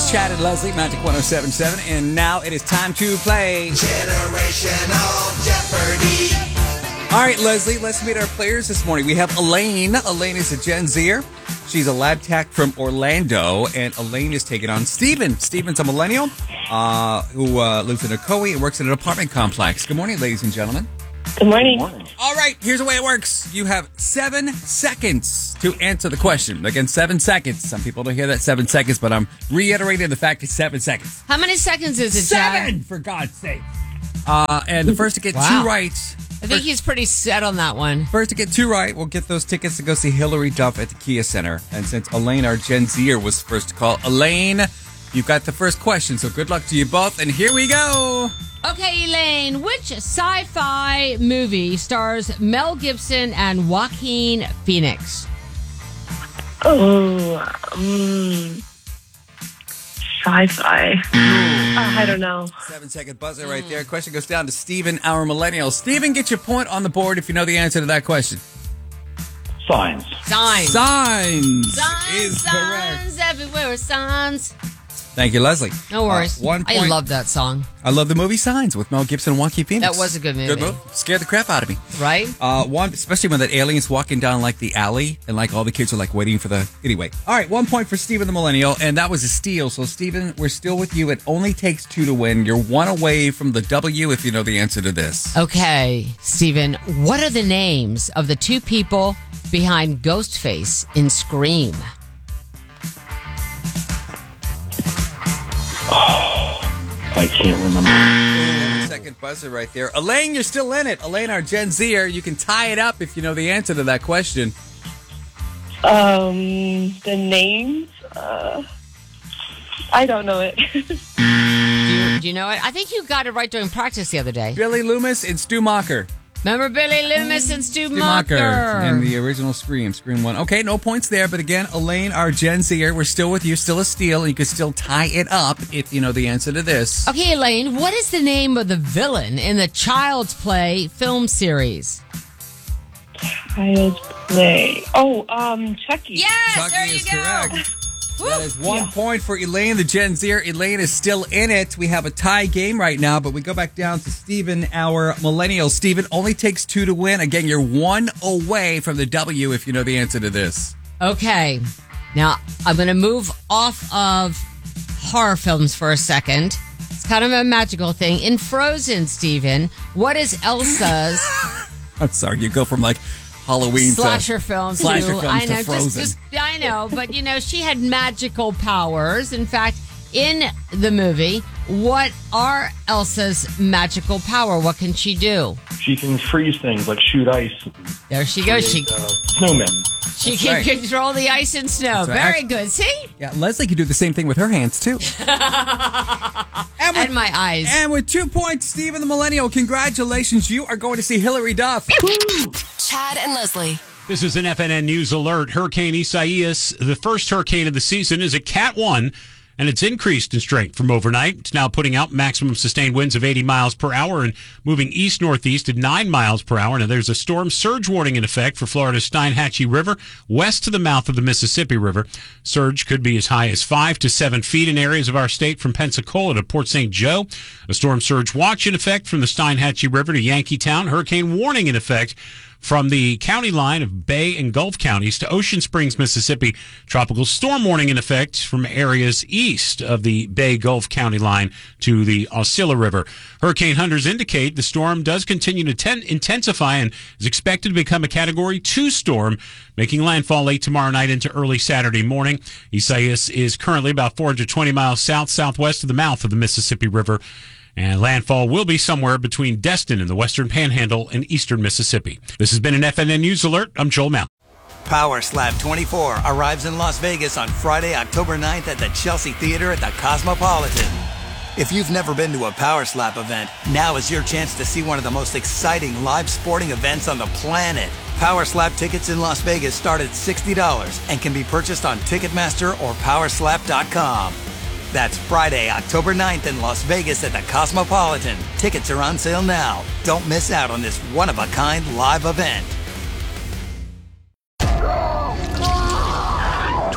It's Chad and Leslie, Magic 107.7, and now it is time to play Generational Jeopardy! All right, Leslie, let's meet our players this morning. We have Elaine. Elaine is a Gen Zer. She's a lab tech from Orlando, and Elaine is taking on Steven. Steven's a millennial who lives in Ocoee and works in an apartment complex. Good morning, ladies and gentlemen. Good morning. All right, here's the way it works. You have 7 seconds to answer the question. Again, 7 seconds. Some people don't hear that 7 seconds, but I'm reiterating the fact it's 7 seconds. How many seconds is it, Chad? 7, for God's sake. And the first to get Wow. 2 right. I think he's pretty set on that one. First to get 2 right, we'll get those tickets to go see Hillary Duff at the Kia Center. And since Elaine, our Gen Zer, was first to call, Elaine, you've got the first question. So good luck to you both. And here we go. Okay, Elaine, which sci-fi movie stars Mel Gibson and Joaquin Phoenix? Sci-fi. I don't know. 7-second buzzer right there. Question goes down to Steven, our millennial. Steven, get your point on the board if you know the answer to that question. Signs. Signs. Signs is Signs correct. everywhere, signs. Thank you, Leslie. No worries. 1 point. I love that song. I love the movie Signs with Mel Gibson and Joaquin Phoenix. That was a good movie. Good movie. Scared the crap out of me. Right? One, especially when that alien's walking down like the alley and like all the kids are like waiting for the. Anyway. All right, 1 point for Steven the millennial, and that was a steal. So, Steven, we're still with you. It only takes 2 to win. You're 1 away from the W if you know the answer to this. Okay, Steven, what are the names of the 2 people behind Ghostface in Scream? I can't remember. Second buzzer right there. Elaine, you're still in it. Elaine, our Gen Zer, you can tie it up if you know the answer to that question. The names? I don't know it. Do you know it? I think you got it right during practice the other day. Billy Loomis and Stu Macher. Remember Billy Loomis and Stu Macher in Macher? the original Scream 1. Okay, no points there, but again, Elaine, our Gen Zer, we're still with you, still a steal, and you can still tie it up if you know the answer to this. Okay, Elaine, what is the name of the villain in the Child's Play film series? Child's Play. Oh, Chucky. Yes, Chucky there you is go. correct. That is 1 point for Elaine, the Gen Zer. Elaine is still in it. We have a tie game right now, but we go back down to Steven, our millennial. Steven only takes 2 to win. Again, you're 1 away from the W if you know the answer to this. Okay, now I'm going to move off of horror films for a second. It's kind of a magical thing. In Frozen, Steven, what is Elsa's I'm sorry, you go from like Halloween slasher films to I know, Frozen. I know, but you know, she had magical powers. In fact, in the movie, what are Elsa's magical power? What can she do? She can freeze things like shoot ice. There she goes. She Snowmen. She can right. control the ice and snow. That's right. Very good. See? Yeah, Leslie can do the same thing with her hands, too. And my eyes. And with 2 points, Steven the millennial, congratulations. You are going to see Hillary Duff. Chad and Leslie. This is an FNN News alert. Hurricane Isaias, the first hurricane of the season, is a Cat 1, and it's increased in strength from overnight. It's now putting out maximum sustained winds of 80 miles per hour and moving east-northeast at 9 miles per hour. Now, there's a storm surge warning in effect for Florida's Steinhatchee River, west to the mouth of the Mississippi River. Surge could be as high as 5 to 7 feet in areas of our state from Pensacola to Port St. Joe. A storm surge watch in effect from the Steinhatchee River to Yankeetown. Hurricane warning in effect from the county line of Bay and Gulf counties to Ocean Springs, Mississippi. Tropical storm warning in effect from areas east of the Bay Gulf county line to the Osceola River. Hurricane hunters indicate the storm does continue to intensify and is expected to become a Category 2 storm, making landfall late tomorrow night into early Saturday morning. Isaias is currently about 420 miles south-southwest of the mouth of the Mississippi River. And landfall will be somewhere between Destin and the western panhandle and eastern Mississippi. This has been an FNN News Alert. I'm Joel Mount. Power Slap 24 arrives in Las Vegas on Friday, October 9th at the Chelsea Theater at the Cosmopolitan. If you've never been to a Power Slap event, now is your chance to see one of the most exciting live sporting events on the planet. Power Slap tickets in Las Vegas start at $60 and can be purchased on Ticketmaster or Powerslap.com. That's Friday, October 9th in Las Vegas at the Cosmopolitan. Tickets are on sale now. Don't miss out on this one-of-a-kind live event.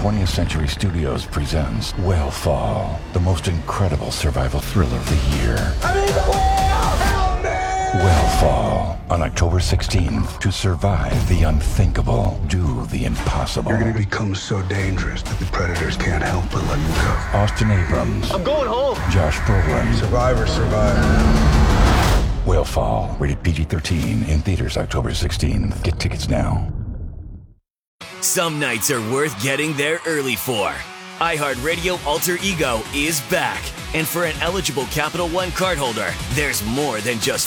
20th Century Studios presents Whalefall, the most incredible survival thriller of the year. I need the whale! Help me! Whalefall, on October 16th. To survive the unthinkable, do the impossible. You're going to become so dangerous that the predators can't help but let you go. Austin Abrams. I'm going home. Josh Brolin. Survivor, survivor. Whalefall, rated PG-13, in theaters October 16th. Get tickets now. Some nights are worth getting there early for. iHeartRadio Alter Ego is back. And for an eligible Capital One cardholder, there's more than just